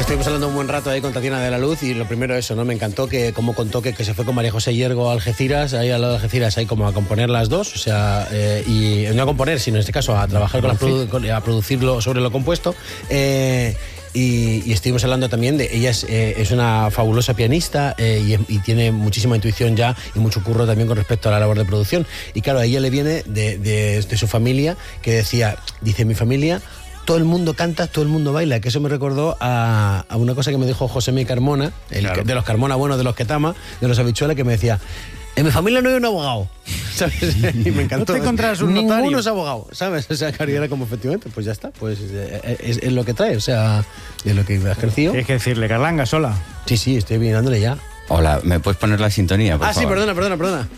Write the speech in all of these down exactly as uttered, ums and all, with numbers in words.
estuvimos hablando un buen rato ahí con Tatiana de la Luz y lo primero eso, ¿no? Me encantó que como contó que, que se fue con María José Hiergo a Algeciras, ahí al lado de Algeciras, ahí como a componer las dos, o sea, eh, y no a componer, sino en este caso a trabajar con, la produ- con a producirlo sobre lo compuesto. Eh, Y, y estuvimos hablando también de ella es, eh, es una fabulosa pianista eh, y, y tiene muchísima intuición ya y mucho curro también con respecto a la labor de producción. Y claro, a ella le viene de, de, de su familia, que decía, dice, mi familia, todo el mundo canta, todo el mundo baila, que eso me recordó a, a una cosa que me dijo José Mi Carmona, el, claro. de los Carmona buenos, de los que tama, de los habichuelas, que me decía, en mi familia no hay un abogado, ¿sabes? Y me encantó. No te encontrarás un notario. Ninguno es abogado, ¿sabes? O sea, que era como efectivamente, pues ya está, pues es, es lo que trae, o sea, es lo que has crecido. Tienes que decirle, Carlanga, sola. Sí, sí, estoy mirándole ya. Hola, ¿me puedes poner la sintonía, por Ah, favor? sí, perdona, perdona, perdona.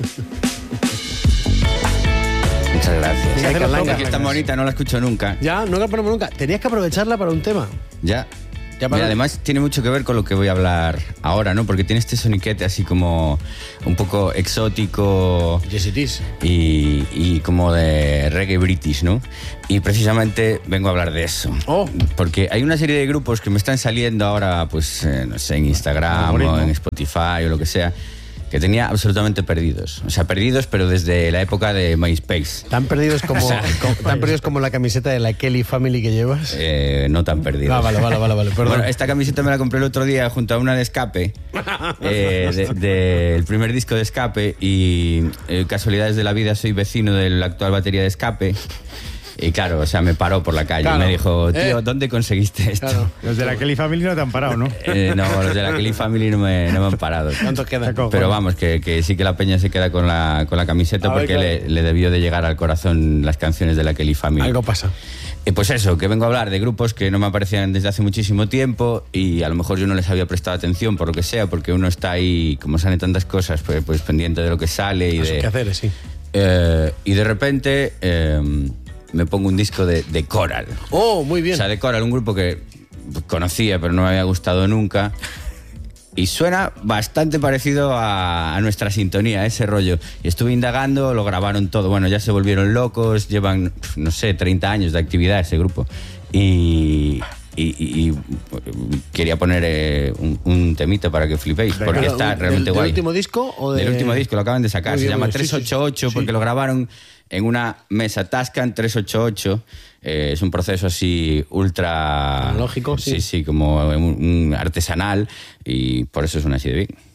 Muchas gracias. Sí, Carlanga. Porque esta bonita no la escucho nunca. Ya, no la ponemos nunca. Tenías que aprovecharla para un tema. Ya. Ya para... Mira, además tiene mucho que ver con lo que voy a hablar ahora, ¿no? Porque tiene este soniquete así como un poco exótico. Yes, it is. Y, y como de reggae british, ¿no? Y precisamente vengo a hablar de eso. Oh. Porque hay una serie de grupos que me están saliendo ahora, pues, eh, no sé, en Instagram o en Spotify o lo que sea, que tenía absolutamente perdidos. O sea, perdidos, pero desde la época de MySpace. ¿Tan perdidos como, como, tan perdidos como la camiseta de la Kelly Family que llevas? Eh, no tan perdidos. Ah, vale, vale, vale, vale, perdón. Bueno, esta camiseta me la compré el otro día junto a una de Escape, eh, del de, de primer disco de Escape, y eh, casualidades de la vida soy vecino del actual batería de Escape. Y claro, o sea, me paró por la calle claro. y me dijo, tío, eh. ¿dónde conseguiste esto? Claro. Los de la Kelly Family no te han parado, ¿no? Eh, no, los de la Kelly Family no me, no me han parado. ¿Cuántos quedan? Pero vamos, que, que sí que la peña se queda con la, con la camiseta A ver, porque claro. le, le debió de llegar al corazón las canciones de la Kelly Family. Algo pasa. Y pues eso, que vengo a hablar de grupos que no me aparecían desde hace muchísimo tiempo y a lo mejor yo no les había prestado atención por lo que sea, porque uno está ahí, como salen tantas cosas, pues, pues pendiente de lo que sale y Eso de... que hacer, sí. Eh, y de repente eh, me pongo un disco de, de Coral. Oh, muy bien. O sea, de Coral, un grupo que conocía pero no me había gustado nunca. Y suena bastante parecido a, a nuestra sintonía, ese rollo. Y estuve indagando, lo grabaron todo. Bueno, ya se volvieron locos, llevan, no sé, treinta años de actividad ese grupo. Y, y, y, y quería poner eh, un, un temita para que flipéis, porque Claro, está ¿del, realmente del guay. ¿Del último disco o de...? Del último disco, lo acaban de sacar. Muy Se bien, llama muy bien. tres ocho ocho, Sí, sí, porque sí. lo grabaron en una mesa Tascam tres ocho ocho. Eh, es un proceso así ultra... Lógico, sí. Sí, sí, como un, un artesanal, y por eso suena así de bien.